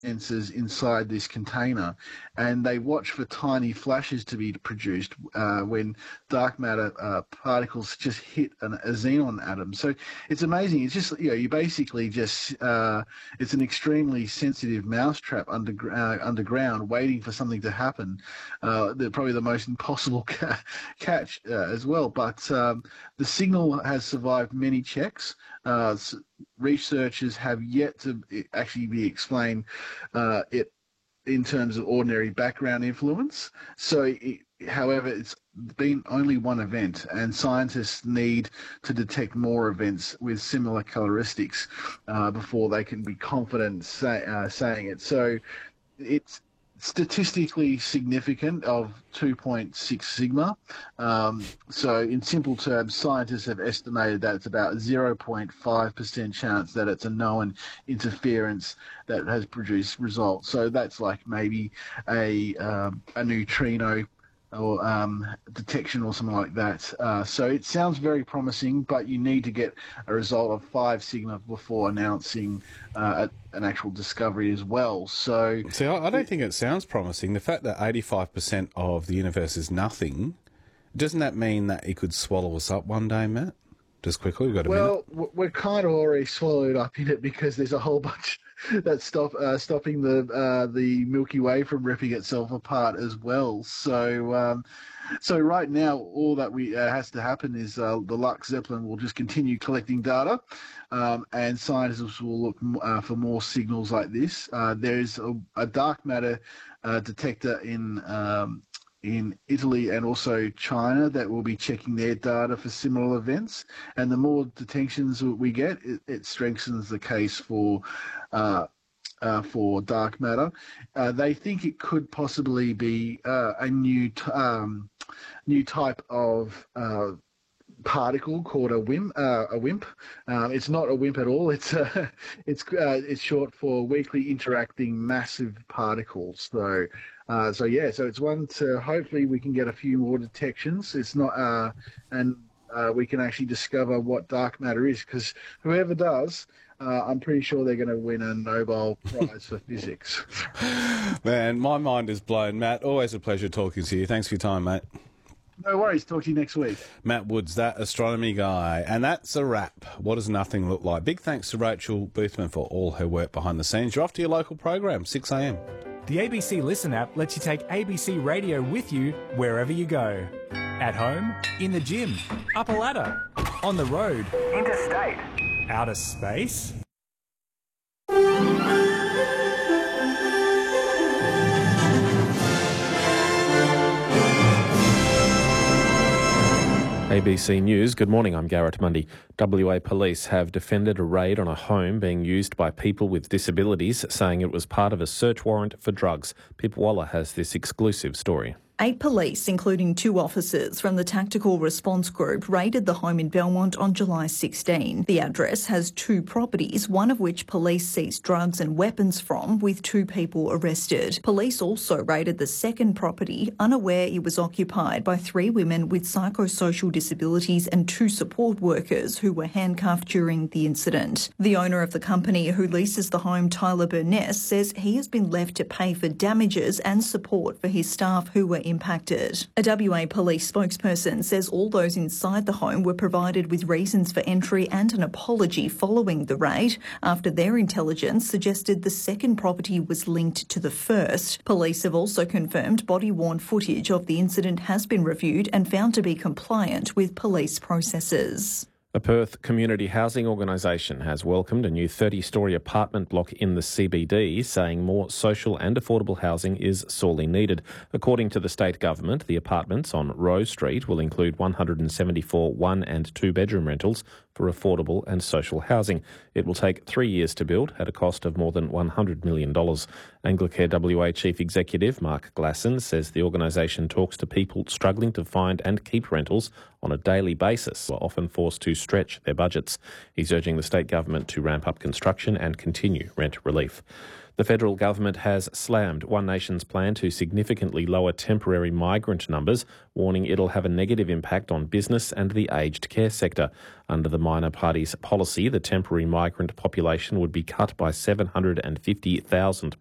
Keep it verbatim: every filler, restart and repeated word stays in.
sensors inside this container, and they watch for tiny flashes to be produced uh, when dark matter uh, particles just hit an, a xenon atom. So it's amazing. It's just, you know, you basically just, uh, it's an extremely sensitive mousetrap under, uh, underground waiting for something to happen. Uh, they're probably the most impossible ca- catch uh, as well. But um, the signal has survived many checks. Uh, researchers have yet to actually be explained uh, it in terms of ordinary background influence. So, it, however, it's been only one event, and scientists need to detect more events with similar characteristics uh, before they can be confident say, uh, saying it. So, it's statistically significant of two point six sigma. Um, so in simple terms, scientists have estimated that it's about zero point five percent chance that it's a known interference that has produced results. So that's like maybe a, um, a neutrino or um, detection or something like that. Uh, so it sounds very promising, but you need to get a result of five sigma before announcing uh, a, an actual discovery as well. So, See, I, I don't think it sounds promising. The fact that eighty-five percent of the universe is nothing, doesn't that mean that it could swallow us up one day, Matt? Just quickly, we've got a well, minute. we're kind of already swallowed up in it because there's a whole bunch that's stop uh, stopping the uh, the Milky Way from ripping itself apart as well. So, um, so right now, all that we uh, has to happen is uh, the Lux Zeppelin will just continue collecting data, um, and scientists will look uh, for more signals like this. Uh, there's a, a dark matter uh, detector in. Um, in Italy and also China that will be checking their data for similar events. And the more detections we get, it, it strengthens the case for uh, uh, for dark matter. Uh, they think it could possibly be uh, a new t- um, new type of uh, particle called a WIMP. Uh, a WIMP. Um, it's not a WIMP at all. It's uh, it's uh, it's short for weakly interacting massive particles. So. Uh, so yeah, so it's one to hopefully we can get a few more detections. It's not, uh, and uh, we can actually discover what dark matter is. Because whoever does, uh, I'm pretty sure they're going to win a Nobel Prize for physics. Man, my mind is blown. Matt, always a pleasure talking to you. Thanks for your time, mate. No worries. Talk to you next week. Matt Woods, that astronomy guy. And that's a wrap. What does nothing look like? Big thanks to Rachel Boothman for all her work behind the scenes. You're off to your local program, six a m. The A B C Listen app lets you take A B C Radio with you wherever you go. At home, in the gym, up a ladder, on the road, interstate, outer space. A B C News, good morning, I'm Garrett Mundy. W A Police have defended a raid on a home being used by people with disabilities, saying it was part of a search warrant for drugs. Pip Waller has this exclusive story. Eight police, including two officers from the Tactical Response Group, raided the home in Belmont on July sixteenth. The address has two properties, one of which police seized drugs and weapons from, with two people arrested. Police also raided the second property, unaware it was occupied by three women with psychosocial disabilities and two support workers who were handcuffed during the incident. The owner of the company who leases the home, Tyler Burness, says he has been left to pay for damages and support for his staff who were impacted. A W A police spokesperson says all those inside the home were provided with reasons for entry and an apology following the raid after their intelligence suggested the second property was linked to the first. Police have also confirmed body-worn footage of the incident has been reviewed and found to be compliant with police processes. A Perth community housing organisation has welcomed a new thirty-storey apartment block in the C B D, saying more social and affordable housing is sorely needed. According to the state government, the apartments on Rose Street will include one hundred seventy-four one- and two-bedroom rentals for affordable and social housing. It will take three years to build at a cost of more than one hundred million dollars. Anglicare W A Chief Executive Mark Glasson says the organisation talks to people struggling to find and keep rentals on a daily basis, who are often forced to stretch their budgets. He's urging the state government to ramp up construction and continue rent relief. The federal government has slammed One Nation's plan to significantly lower temporary migrant numbers, warning it'll have a negative impact on business and the aged care sector. Under the minor party's policy, the temporary migrant population would be cut by seven hundred fifty thousand